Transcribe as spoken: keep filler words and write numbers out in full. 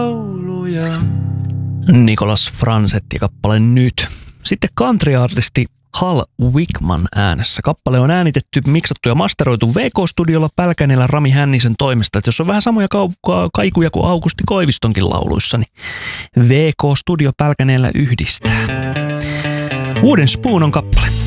Nicholas Franzetti kappale Nyt. Sitten country-artisti Hal Wickman äänessä. Kappale on äänitetty, miksattu ja masteroitu V K-studiolla Pälkäneellä Rami Hännisen toimesta. Et jos on vähän samoja ka- kaikuja kuin Aukusti Koivistonkin lauluissa, niin V K-studio Pälkäneellä yhdistää. Wooden Spoon on kappale.